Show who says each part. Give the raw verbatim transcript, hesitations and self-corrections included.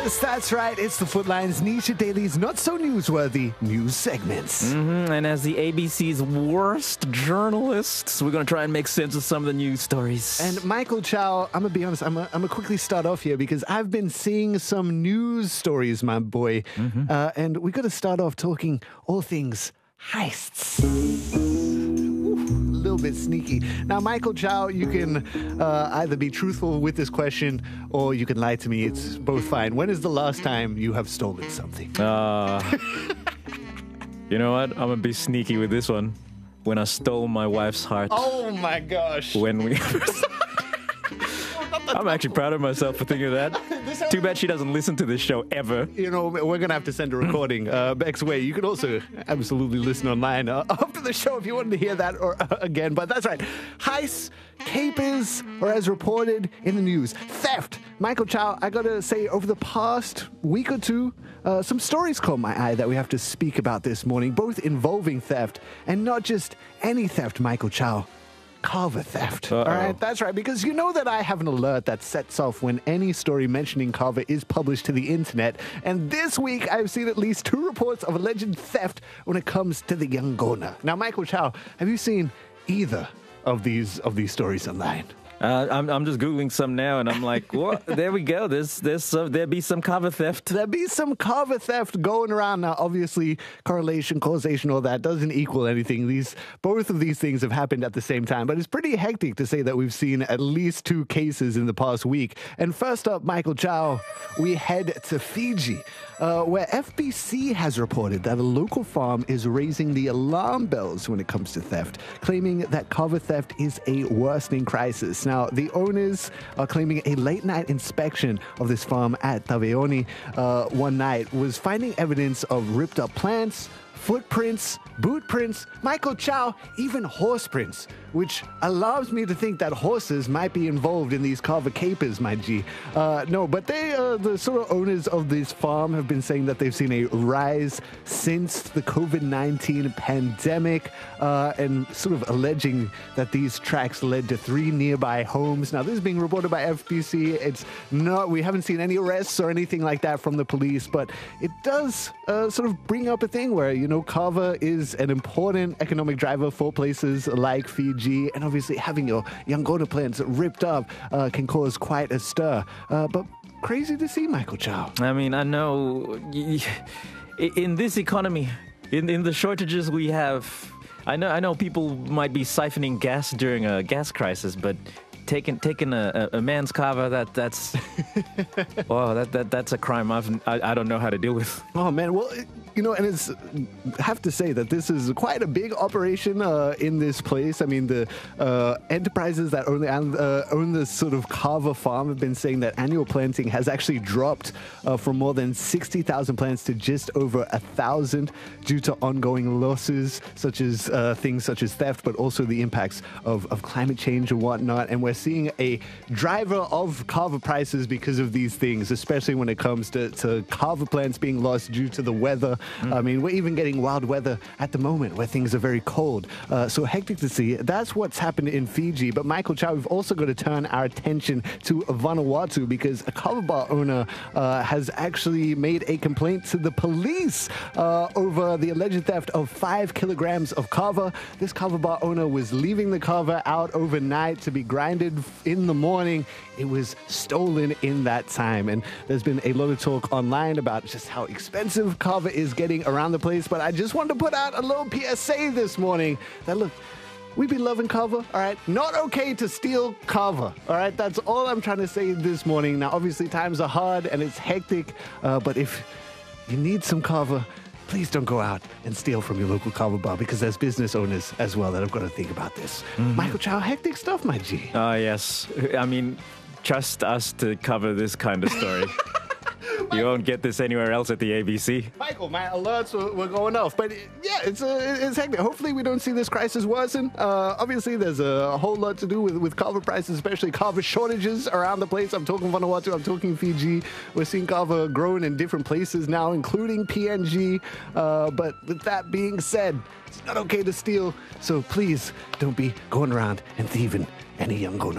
Speaker 1: Yes, that's right. It's the Footlines Nisha Daily's not so newsworthy news segments.
Speaker 2: Mm-hmm. And as the A B C's worst journalists, we're going to try and make sense of some of the news stories.
Speaker 1: And Michael Chow, I'm going to be honest, I'm going to quickly start off here because I've been seeing some news stories, my boy. Mm-hmm. Uh, and we got to start off talking all things heists. A little bit sneaky. Now, Michael Chow, you can uh, either be truthful with this question or you can lie to me. It's both fine. When is the last time you have stolen something?
Speaker 2: Uh, you know what? I'm going to be sneaky with this one. When I stole my wife's heart.
Speaker 1: Oh, my gosh.
Speaker 2: When we... I'm actually proud of myself for thinking of that. Too bad she doesn't listen to this show ever.
Speaker 1: You know, we're going to have to send a recording uh, Beck's way. You can also absolutely listen online uh, after the show if you wanted to hear that or uh, again. But that's right. Heists, capers, or as reported in the news, theft. Michael Chow, I got to say, over the past week or two, uh, some stories caught my eye that we have to speak about this morning, both involving theft and not just any theft, Michael Chow. Carver theft. Uh-oh. All right, that's right, because you know that I have an alert that sets off when any story mentioning Carver is published to the internet, and this week I've seen at least two reports of alleged theft when it comes to the Yangona. Now, Michael Chow, have you seen either of these of these stories online?
Speaker 2: Uh, I'm I'm just Googling some now, and I'm like, what? There we go. There's there's uh, there be some Carver theft.
Speaker 1: There be some Carver theft going around now. Obviously, correlation, causation, all that doesn't equal anything. These both of these things have happened at the same time, but it's pretty hectic to say that we've seen at least two cases in the past week. And first up, Michael Chow, we head to Fiji, uh, where F B C has reported that a local farm is raising the alarm bells when it comes to theft, claiming that Carver theft is a worsening crisis. Now, the owners are claiming a late-night inspection of this farm at Taveoni uh, one night was finding evidence of ripped-up plants, footprints, boot prints, Michael Chow, even horse prints, which allows me to think that horses might be involved in these Carver capers, my G. Uh, no, but they, uh, the sort of owners of this farm have been saying that they've seen a rise since the COVID nineteen pandemic, uh, and sort of alleging that these tracks led to three nearby homes. Now, this is being reported by F B C. It's not, we haven't seen any arrests or anything like that from the police, but it does uh, sort of bring up a thing where, you know, Carver is an important economic driver for places like Fiji, and obviously having your Yangona plants ripped up uh, can cause quite a stir. Uh, but crazy to see, Michael Chow.
Speaker 2: I mean, I know in this economy, in, in the shortages we have, I know I know people might be siphoning gas during a gas crisis, but taking taking a, a, a man's Carver, that that's oh that, that that's a crime I've, I I don't know how to deal with.
Speaker 1: Oh man, well, you know, and it's I have to say that this is quite a big operation uh, in this place. I mean, the uh, enterprises that own the uh, own this sort of Carver farm have been saying that annual planting has actually dropped uh, from more than sixty thousand plants to just over a thousand due to ongoing losses, such as uh, things such as theft, but also the impacts of, of climate change and whatnot. And we're seeing a driver of Carver prices because of these things, especially when it comes to, to Carver plants being lost due to the weather. Mm. I mean, we're even getting wild weather at the moment where things are very cold. Uh, so hectic to see. That's what's happened in Fiji. But Michael Chow, we've also got to turn our attention to Vanuatu because a Carver bar owner uh, has actually made a complaint to the police uh, over the alleged theft of five kilograms of Carver. This Carver bar owner was leaving the Carver out overnight to be grinded in the morning. It was stolen in that time. And there's been a lot of talk online about just how expensive Carver is getting around the place. But I just wanted to put out a little P S A this morning that, look, we be loving Carver, all right? Not okay to steal Carver, all right? That's all I'm trying to say this morning. Now, obviously, times are hard and it's hectic, uh, but if you need some Carver, please don't go out and steal from your local Carver bar because there's business owners as well that have got to think about this. Mm-hmm. Michael Chow, hectic stuff, my G.
Speaker 2: Oh, uh, yes. I mean, trust us to cover this kind of story. You won't get this anywhere else at the A B C.
Speaker 1: Michael, my alerts were, were going off. But yeah, it's uh, it's hectic. Hopefully we don't see this crisis worsen. Uh, obviously, there's a whole lot to do with, with Carver prices, especially Carver shortages around the place. I'm talking Vanuatu, I'm talking Fiji. We're seeing Carver growing in different places now, including P N G. Uh, but with that being said, it's not okay to steal. So please don't be going around and thieving any young